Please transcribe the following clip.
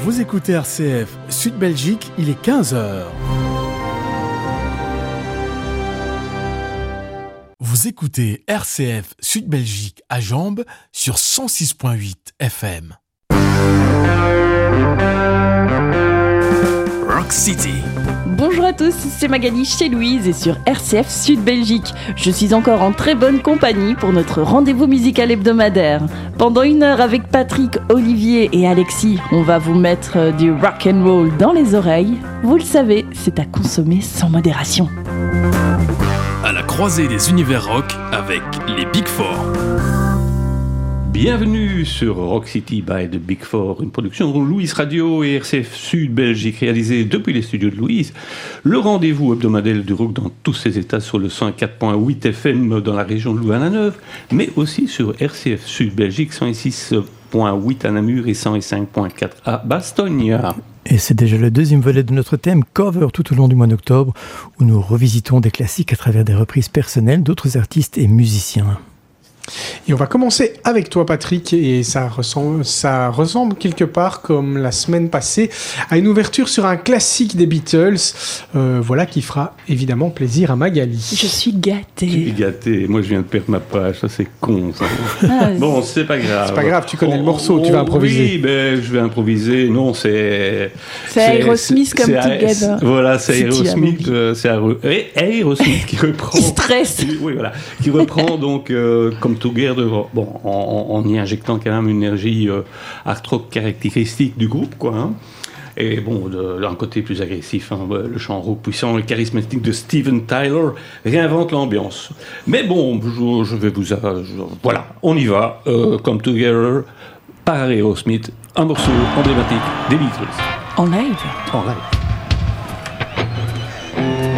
Vous écoutez RCF Sud Belgique, il est 15h. Vous écoutez RCF Sud Belgique à Jambes sur 106.8 FM. Rock City. Bonjour à tous, c'est Magali chez Louise et sur RCF Sud Belgique. Je suis encore en très bonne compagnie pour notre rendez-vous musical hebdomadaire. Pendant 1 heure avec Patrick, Olivier et Alexis, on va vous mettre du rock and roll dans les oreilles. Vous le savez, c'est à consommer sans modération. À la croisée des univers rock avec les Big Four. Bienvenue sur Rock City by The Big Four, une production de Louise Radio et RCF Sud Belgique réalisée depuis les studios de Louise. Le rendez-vous hebdomadaire du rock dans tous ses états sur le 104.8 FM dans la région de Louvain-la-Neuve, mais aussi sur RCF Sud Belgique 106.8 à Namur et 105.4 à Bastogne. Et c'est déjà le deuxième volet de notre thème Cover tout au long du mois d'octobre, où nous revisitons des classiques à travers des reprises personnelles d'autres artistes et musiciens. Et on va commencer avec toi, Patrick, et ça ressemble quelque part, comme la semaine passée, à une ouverture sur un classique des Beatles, voilà, qui fera évidemment plaisir à Magali. Je suis gâtée. Tu es gâtée, moi je viens de perdre ma page, ça c'est con ça. Bon, c'est pas grave. C'est pas grave, tu connais le morceau, tu vas improviser. Oui, ben je vais improviser, non, c'est Aerosmith comme Together. Voilà, c'est Aerosmith, Aerosmith qui reprend... Stress. Oui, voilà, qui reprend donc comme Together, bon, en y injectant quand même une énergie art rock caractéristique du groupe, quoi. Hein. Et bon, d'un côté plus agressif, hein, le chant rock puissant et charismatique de Steven Tyler réinvente l'ambiance. Mais bon, je vais vous... voilà, on y va, comme Together, par Aerosmith, un morceau emblématique des Beatles. En live. En live.